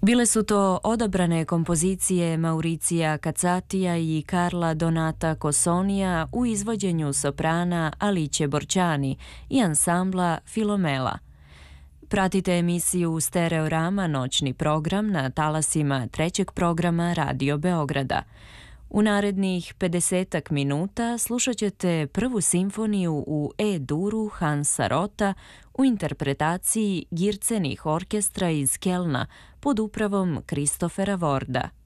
Bile su to odabrane kompozicije Mauricija Cazzatija i Carla Donata Cossonija u izvođenju soprana Alice Borciani i ansambla Filomela. Pratite emisiju Stereorama, noćni program na talasima trećeg programa Radio Beograda. U narednih 50 minuta slušat ćete prvu simfoniju u E-duru Hansa Rota u interpretaciji Gircenih orkestra iz Kelna pod upravom Kristofera Vorda.